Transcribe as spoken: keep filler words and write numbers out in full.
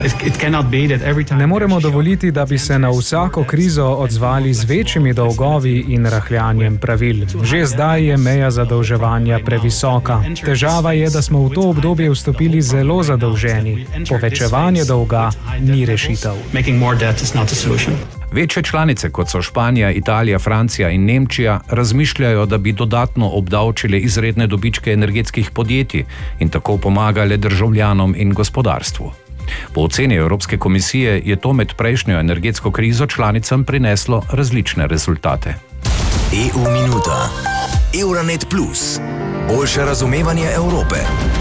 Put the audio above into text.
Ne moremo dovoliti, da bi se na vsako krizo odzvali z večjimi dolgovi in rahljanjem pravil. Že zdaj je meja zadolževanja previsoka. Težava je, da smo v to obdobje vstopili zelo zadolženi. Povečevanje dolga ni rešitev. Večje članice, kot so Španija, Italija, Francija in Nemčija, razmišljajo, da bi dodatno obdavčile izredne dobičke energetskih podjetij in tako pomagale državljanom in gospodarstvu. Po oceni Evropske komisije je to med prejšnjo energetsko krizo članicam prineslo različne rezultate. E U Minuta. Euronet Plus. Boljše razumevanje Evrope.